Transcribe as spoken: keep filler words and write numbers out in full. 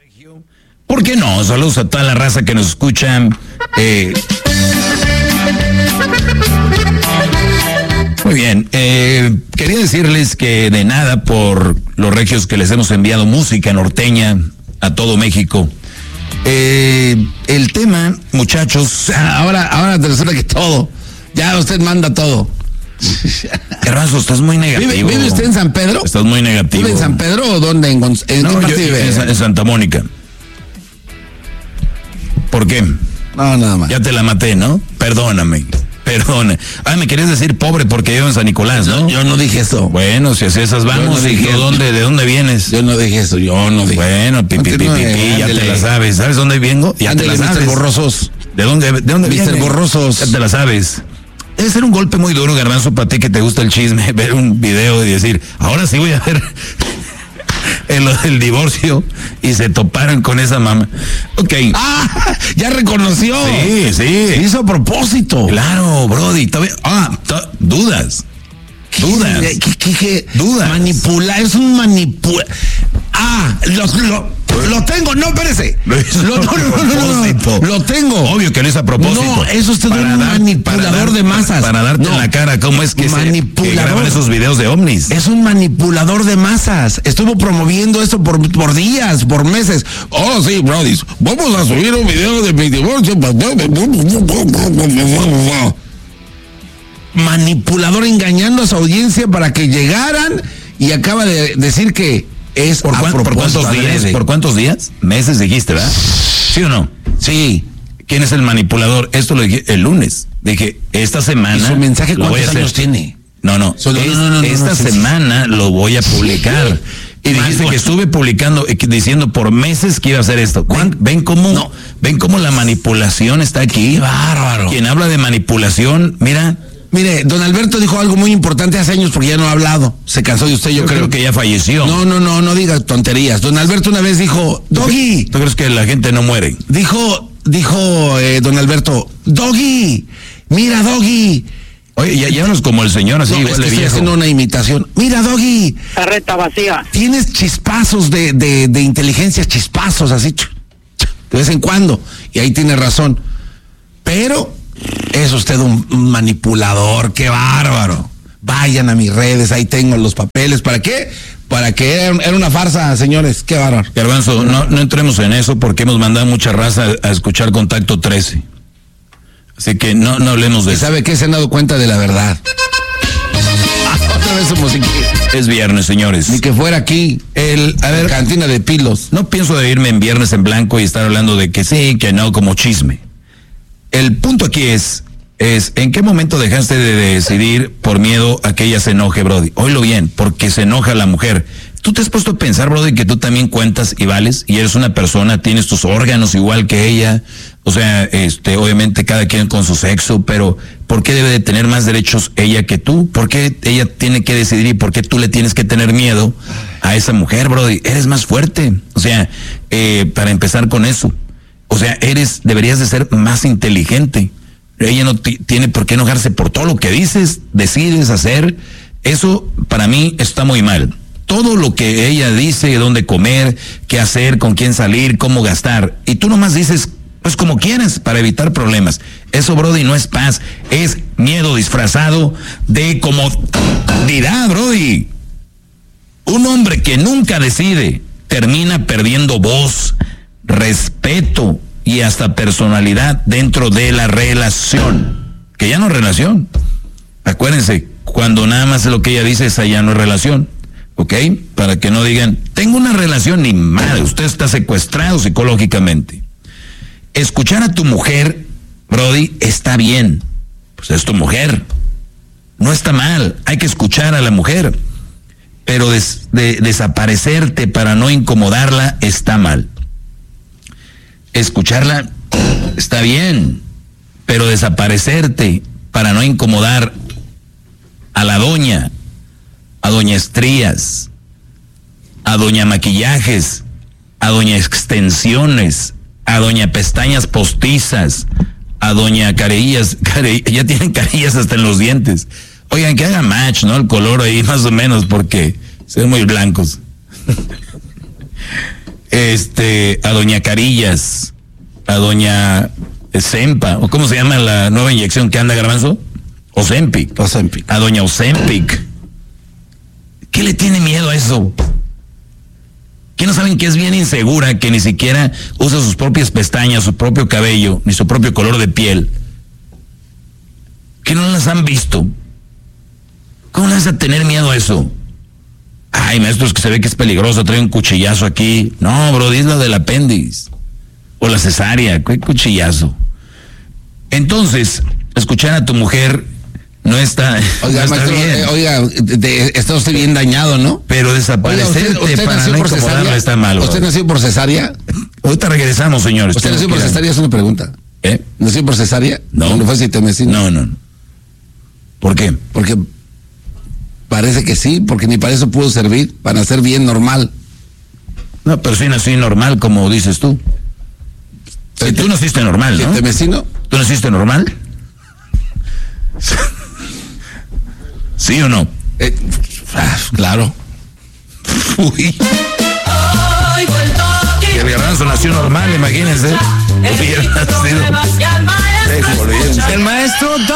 ¿Por qué no? Saludos a toda la raza que nos escucha. Eh... Muy bien, eh, quería decirles que de nada por los regios que les hemos enviado música norteña a todo México. Eh, el tema, muchachos, ahora, ahora te resulta que todo, ya usted manda todo. Garbanzo, estás muy negativo. ¿Vive, ¿Vive usted en San Pedro? Estás muy negativo. ¿Vive en San Pedro o dónde? ¿En, en no, qué parte yo, vive? En, en Santa Mónica. ¿Por qué? No, nada más. Ya te la maté, ¿no? Perdóname. Perdona. Ah, me querías decir pobre porque vivo en San Nicolás, ¿no? Yo, yo no dije eso. Bueno, si así esas vamos, no dije ¿de dónde, ¿de dónde vienes? Yo no dije eso, yo no dije. Bueno, pipi, pipi, pipi, ya te la sabes. ¿Sabes dónde vengo? Ya Ándale, te la sabes. mister Borrosos. ¿De dónde, de dónde vienes? mister Borrosos. Ya te la sabes. Debe ser un golpe muy duro, Garbanzo, para ti que te gusta el chisme, ver un video y decir, ahora sí voy a ver el, el divorcio, y se toparon con esa mamá. Ok. ¡Ah! ¡Ya reconoció! Sí, sí. Se hizo a propósito. Claro, Brody. Todavía, ah, to, dudas. Dudas. ¿Qué, qué, qué? Dudas. Manipula, es un manipula. Ah, lo, lo, lo tengo, no, espérese. Lo hizo Lo, no, no, no, no, no, lo tengo. Obvio que lo hizo a propósito. No, eso es un dar, manipulador dar, de masas. Para darte no. en la cara cómo es que, se, que graban esos videos de ovnis. Es un manipulador de masas. Estuvo promoviendo esto por, por días, por meses. Oh, sí, Brody, vamos a subir un video de mi divorcio. Manipulador engañando a su audiencia para que llegaran, y acaba de decir que es ¿Por, cuán, ¿por cuántos días? ¿Por cuántos días? Meses dijiste, ¿verdad? ¿Sí o no? Sí. ¿Quién es el manipulador? Esto lo dije el lunes. Dije, esta semana. ¿Y su mensaje cuántos años tiene? No, no. Solo, es, no, no, no esta no, sí, semana sí. lo voy a publicar. Y dijiste que estuve publicando, diciendo por meses que iba a hacer esto. ¿Ven, ven cómo, no. ven cómo la manipulación está aquí? ¡Qué bárbaro! Quien habla de manipulación, mira. Mire, don Alberto dijo algo muy importante hace años porque ya no ha hablado. Se cansó de usted, yo, yo creo. creo que ya falleció. No, no, no, no diga tonterías. Don Alberto una vez dijo, Doggy. ¿Tú crees que la gente no muere? Dijo, dijo eh, don Alberto, Doggy, mira, Doggy. Oye, ya, ya no es como el señor así, no, igual es que de estoy viejo. haciendo una imitación. Mira, Doggy. Carreta vacía. Tienes chispazos de, de, de inteligencia, chispazos así, de vez en cuando. Y ahí tiene razón. Pero es usted un manipulador, qué bárbaro. Vayan a mis redes, ahí tengo los papeles. ¿Para qué? Para que era, era una farsa, señores, qué bárbaro. Garbanzo, no, no entremos en eso porque hemos mandado mucha raza a, a escuchar Contacto trece. Así que no, no hablemos de ¿Y eso. sabe qué? Se han dado cuenta de la verdad. Otra vez su música. Es viernes, señores. Ni que fuera aquí, el, a ver, cantina de Pilos. No pienso de irme en viernes en blanco y estar hablando de que sí, que no, como chisme. El punto aquí es, es ¿en qué momento dejaste de decidir por miedo a que ella se enoje, Brody? Oílo bien, porque se enoja la mujer. ¿Tú te has puesto a pensar, Brody, que tú también cuentas y vales? Y eres una persona, tienes tus órganos igual que ella. O sea, este, obviamente cada quien con su sexo, pero ¿por qué debe de tener más derechos ella que tú? ¿Por qué ella tiene que decidir y por qué tú le tienes que tener miedo a esa mujer, Brody? Eres más fuerte. O sea, eh, para empezar con eso. O sea, eres, deberías de ser más inteligente. Ella no t- tiene por qué enojarse por todo lo que dices, decides hacer. Eso, para mí, está muy mal. Todo lo que ella dice, dónde comer, qué hacer, con quién salir, cómo gastar. Y tú nomás dices, pues como quieras, para evitar problemas. Eso, Brody, no es paz. Es miedo disfrazado de comodidad, Brody. Un hombre que nunca decide termina perdiendo voz, respeto y hasta personalidad dentro de la relación, que ya no es relación. Acuérdense, cuando nada más lo que ella dice, esa ya no es relación, ¿ok? Para que no digan, tengo una relación, ni madre, usted está secuestrado psicológicamente. Escuchar a tu mujer, Brody, está bien, pues es tu mujer, no está mal, hay que escuchar a la mujer, pero des, de, desaparecerte para no incomodarla está mal. Escucharla está bien, pero desaparecerte para no incomodar a la doña, a doña Estrías, a doña Maquillajes, a doña Extensiones, a doña Pestañas Postizas, a doña Carillas, care, ya tienen carillas hasta en los dientes. Oigan, que haga match, ¿no? El color ahí más o menos, porque se ven muy blancos. este, a doña Carillas, a doña Zempa, o cómo se llama la nueva inyección que anda, Garbanzo, Ozempic, Ozempic. a doña Ozempic. ¿Qué le tiene miedo a eso? ¿Qué no saben que es bien insegura, que ni siquiera usa sus propias pestañas, su propio cabello, ni su propio color de piel? ¿Que no las han visto? ¿Cómo le vas a tener miedo a eso? Ay, maestro, es que se ve que es peligroso, trae un cuchillazo aquí. No, bro, es la del apéndice. O la cesárea, ¿qué cuchillazo? Entonces, escuchar a tu mujer no está, oiga, no está maestro, bien. Eh, oiga, de, de, está usted bien dañado, ¿no? Pero desaparecerte Oiga, usted, usted para nació no por incomodarla cesárea. está mal. ¿Usted bro. nació por cesárea? Ahorita regresamos, señores. ¿Usted Tengo nació que por ir a- cesárea? Es una pregunta. ¿Eh? ¿Nació por cesárea? No. ¿No fue citemecino? No, no, no. ¿Por qué? Porque parece que sí, porque ni para eso pudo servir, para nacer bien normal. No, pero sí nací normal, como dices tú. Si tú naciste normal, ¿no? ¿Citemecino? ¿Tú naciste normal? ¿Sí o no? Eh, ah, claro. Uy. Que el Garbanzo nació normal, imagínense. Hubiera nacido. El maestro